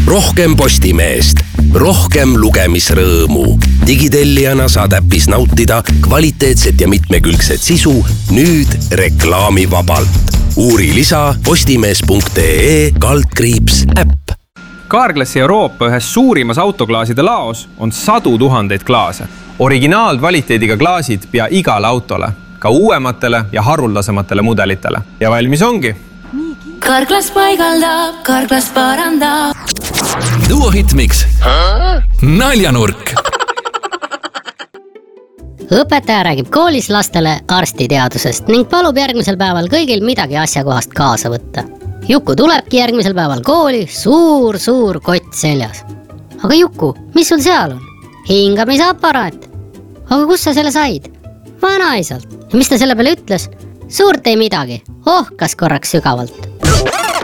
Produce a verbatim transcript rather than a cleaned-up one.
rohkem Postimeest, rohkem lugemisrõõmu. Digitellijana saad äpis nautida kvaliteetset ja mitmekülgset sisu nüüd reklaamivabalt. Uuri lisa postimees punkt ee kaldkriips äpp. Carglassi Euroopa ühes suurimas autoklaaside laos on sadu tuhandeid klaase. Originaalkvaliteediga klaasid pea igale autole, ka uuematele ja haruldasematele mudelitele. Ja valmis ongi. Carglass paigaldab, Carglass parandab. Duo hitmiks. Naljanurk. Õpetaja räägib koolis lastele arstiteadusest ning palub järgmisel päeval kõigil midagi asjakohast kaasa võtta. Juku tulebki järgmisel päeval kooli suur-suur kott seljas. Aga Juku, mis sul seal on? Hingamisaparaat. Aga kus sa selle said? Vanaisalt. Ja mis ta selle peale ütles? Suurt ei midagi. Ohkas korraks sügavalt.